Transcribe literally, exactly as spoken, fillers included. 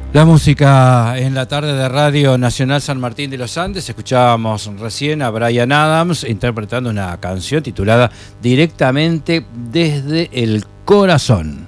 La música en la tarde de Radio Nacional San Martín de los Andes. Escuchábamos recién a Bryan Adams interpretando una canción titulada Directamente desde el Corazón.